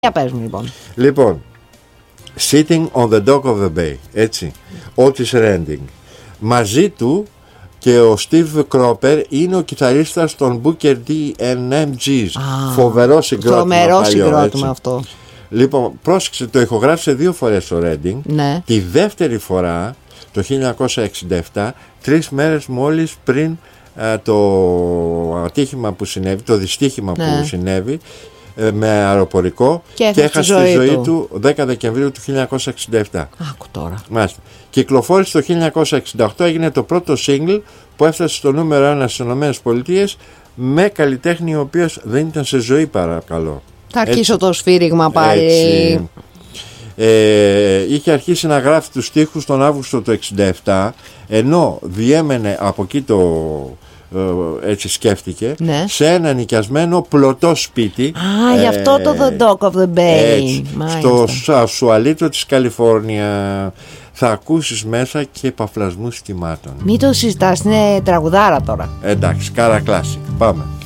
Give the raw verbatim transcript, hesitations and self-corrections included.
Για πες μου λοιπόν. Λοιπόν, Sitting on the Dock of the Bay, έτσι, Otis Redding. Μαζί του και ο Steve Cropper είναι ο κιθαρίστας των Booker T and εμ τζι. Φοβερό συγκρότημα. Τρομερό συγκρότημα αυτό. Λοιπόν, πρόσεξε, το ηχογράφησε δύο φορές ο Redding. Ναι. Τη δεύτερη φορά το χίλια εννιακόσια εξήντα επτά, τρεις μέρες μόλις πριν α, το ατύχημα που συνέβη, το δυστύχημα ναι. που συνέβη με αεροπορικό και, και έχασε τη ζωή του, του δέκα Δεκεμβρίου του χίλια εννιακόσια εξήντα επτά. Άκου τώρα. Μάλιστα. Κυκλοφόρησε το χίλια εννιακόσια εξήντα οκτώ, έγινε το πρώτο single που έφτασε στο νούμερο ένα στις ΗΠΑ με καλλιτέχνη ο οποίος δεν ήταν σε ζωή, παρακαλώ. Θα αρχίσω το σφύριγμα πάλι. Έτσι. Ε, είχε αρχίσει να γράφει τους στίχους τον Αύγουστο του εξήντα επτά, ενώ διέμενε από εκεί το... έτσι σκέφτηκε, ναι. σε ένα νοικιασμένο πλωτό σπίτι. Α, γι' αυτό το The Dock of the Bay. Έτσι, στο Σασουαλίτο της Καλιφόρνια. Θα ακούσεις μέσα και παφλασμούς θυμάτων. Μην το συζητάς, είναι τραγουδάρα τώρα. Εντάξει, κάρα κλάσικ. Πάμε.